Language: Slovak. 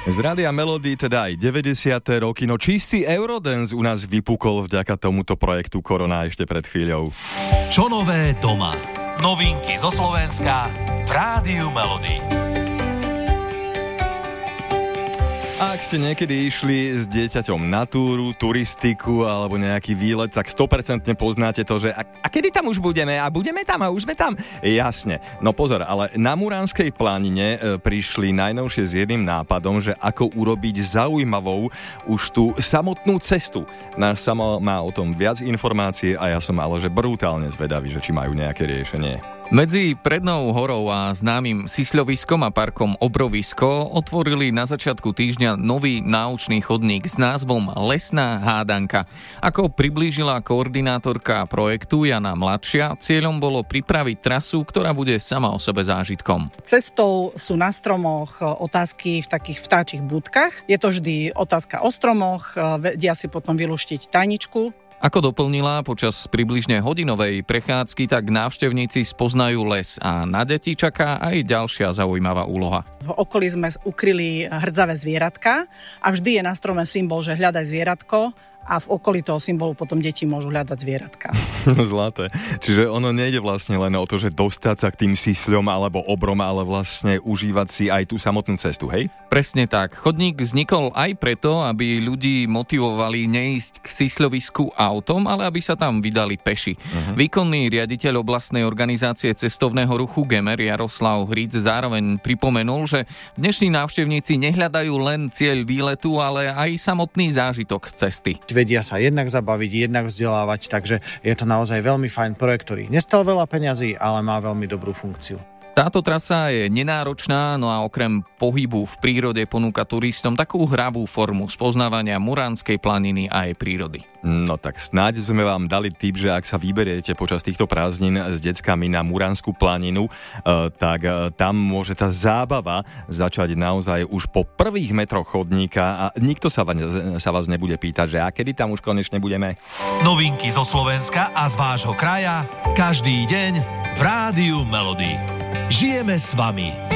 Z Rádia Melody, teda aj 90. roky, no čistý Eurodance u nás vypukol vďaka tomuto projektu Korona ešte pred chvíľou. Čo nové doma? Novinky zo Slovenska v Rádiu Melody. Ak ste niekedy išli s dieťaťom na túru, turistiku alebo nejaký výlet, tak 100% poznáte to, že a kedy tam už budeme? A budeme tam a už sme tam? Jasne. No pozor, ale na Muránskej planine prišli najnovšie s jedným nápadom, že ako urobiť zaujímavou už tú samotnú cestu. Náš Samo má o tom viac informácií a ja som ale že brutálne zvedavý, že či majú nejaké riešenie. Medzi Prednou horou a známym Sisľoviskom a parkom Obrovisko otvorili na začiatku týždňa nový náučný chodník s názvom Lesná hádanka. Ako priblížila koordinátorka projektu Jana Mladšia, cieľom bolo pripraviť trasu, ktorá bude sama o sebe zážitkom. Cestou sú na stromoch otázky v takých vtáčich budkách. Je to vždy otázka o stromoch, vedia si potom vylúštiť tajničku. Ako doplnila, počas približne hodinovej prechádzky tak návštevníci spoznajú les a na deti čaká aj ďalšia zaujímavá úloha. V okolí sme ukryli hrdzavé zvieratka a vždy je na strome symbol, že hľadaj zvieratko. A v okolí toho symbolu potom deti môžu hľadať zvieratka. Zlaté. Čiže ono nejde vlastne len o to, že dostať sa k tým sisľom alebo obrom, ale vlastne užívať si aj tú samotnú cestu, hej? Presne tak. Chodník vznikol aj preto, aby ľudí motivovali neísť k sisľovisku autom, ale aby sa tam vydali peši. Výkonný riaditeľ oblastnej organizácie cestovného ruchu Gemer Jaroslav Hric zároveň pripomenul, že dnešní návštevníci nehľadajú len cieľ výletu, ale aj samotný zážitok z cesty. Vedia sa jednak zabaviť, jednak vzdelávať, takže je to naozaj veľmi fajn projekt, ktorý nestal veľa peňazí, ale má veľmi dobrú funkciu. Táto trasa je nenáročná, no a okrem pohybu v prírode ponúka turistom takú hravú formu spoznávania Muránskej planiny a jej prírody. No tak snáď sme vám dali tip, že ak sa vyberiete počas týchto prázdnin s deckami na Muránsku planinu, tak tam môže tá zábava začať naozaj už po prvých metroch chodníka a nikto sa vás nebude pýtať, že a kedy tam už konečne budeme. Novinky zo Slovenska a z vášho kraja každý deň v Rádiu Melody. Žijeme s vami.